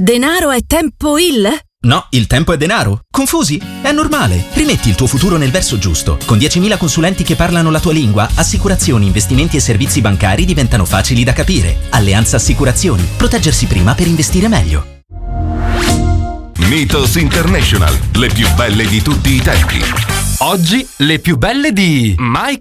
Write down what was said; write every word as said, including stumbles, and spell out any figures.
Denaro è tempo il? No, il tempo è denaro. Confusi? È normale. Rimetti il tuo futuro nel verso giusto. Con diecimila consulenti che parlano la tua lingua, assicurazioni, investimenti e servizi bancari diventano facili da capire. Alleanza Assicurazioni. Proteggersi prima per investire meglio. Mythos International. Le più belle di tutti i tempi. Oggi le più belle di Michael